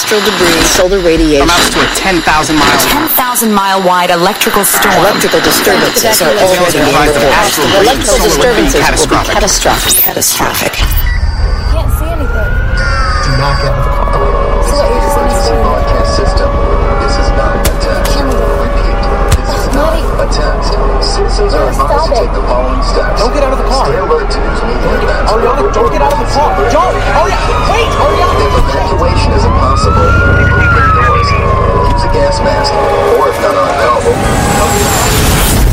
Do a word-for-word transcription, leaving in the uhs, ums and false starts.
Industrial debris, solar radiation. Amounts to a ten thousand mile ten thousand mile wide electrical storm. Electrical disturbances are already underway. Electrical disturbances will be catastrophic. Catastrophic. Can't see anything. Do not get in the car. So what, you're just gonna stay in the car? Broadcast system.